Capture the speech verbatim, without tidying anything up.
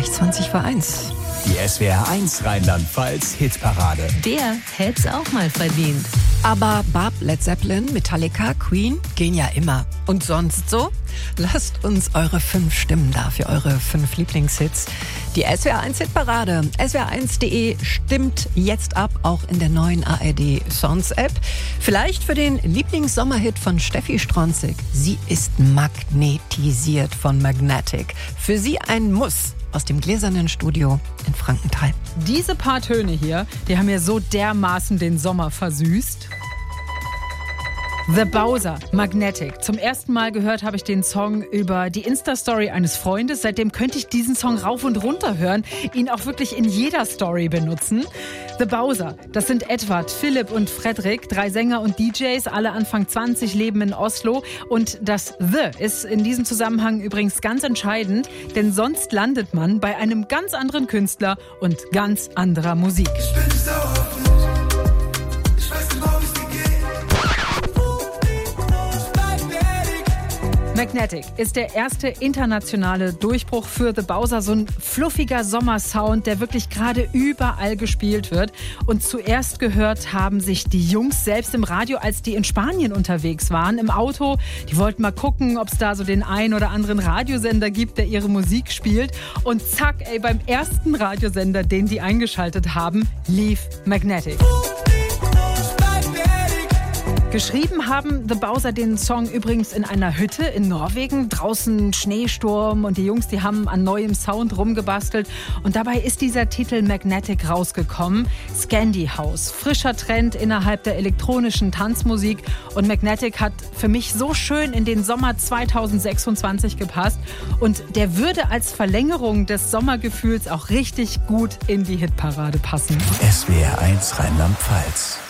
Gleich zwanzig vor eins. Die S W R eins Rheinland-Pfalz Hitparade. Der hätt's auch mal verdient. Aber Barb, Led Zeppelin, Metallica, Queen gehen ja immer. Und sonst so? Lasst uns eure fünf Stimmen da für eure fünf Lieblingshits. Die S W R eins Hitparade. S W R eins punkt de stimmt jetzt ab, auch in der neuen A R D Songs App. Vielleicht für den Lieblingssommerhit von Steffi Stronzig. Sie ist magnetisiert von Magnetic. Für sie ein Muss aus dem gläsernen Studio in Frankenthal. Diese paar Töne hier, die haben mir so dermaßen den Sommer versüßt. The Bowser, Magnetic. Zum ersten Mal gehört habe ich den Song über die Insta-Story eines Freundes. Seitdem könnte ich diesen Song rauf und runter hören, ihn auch wirklich in jeder Story benutzen. The Bowser, das sind Edward, Philipp und Frederik, drei Sänger und D Js, alle Anfang zwanzig, leben in Oslo. Und das The ist in diesem Zusammenhang übrigens ganz entscheidend, denn sonst landet man bei einem ganz anderen Künstler und ganz anderer Musik. Ich bin nicht sauer auf mich. Ich weiß genau, wie es dir geht. Magnetic ist der erste internationale Durchbruch für The Bowser, so ein fluffiger Sommersound, der wirklich gerade überall gespielt wird. Und zuerst gehört haben sich die Jungs selbst im Radio, als die in Spanien unterwegs waren, im Auto. Die wollten mal gucken, ob es da so den einen oder anderen Radiosender gibt, der ihre Musik spielt. Und zack, ey, beim ersten Radiosender, den die eingeschaltet haben, lief Magnetic. Geschrieben haben The Bowser den Song übrigens in einer Hütte in Norwegen. Draußen Schneesturm und die Jungs, die haben an neuem Sound rumgebastelt. Und dabei ist dieser Titel Magnetic rausgekommen. Scandi House, frischer Trend innerhalb der elektronischen Tanzmusik. Und Magnetic hat für mich so schön in den Sommer zweitausendsechsundzwanzig gepasst. Und der würde als Verlängerung des Sommergefühls auch richtig gut in die Hitparade passen. S W R eins Rheinland-Pfalz.